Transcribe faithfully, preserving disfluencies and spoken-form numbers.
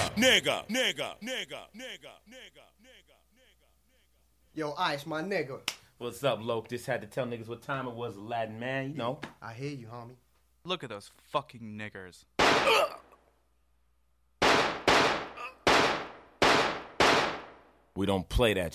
nigga, nigga, nigga, nigga, nigga, nigga. Yo, Ice, my nigga. What's up, Loke? Just had to tell niggas what time it was, Aladdin, man. You know. I hear you, homie. Look at those fucking niggers. We don't play that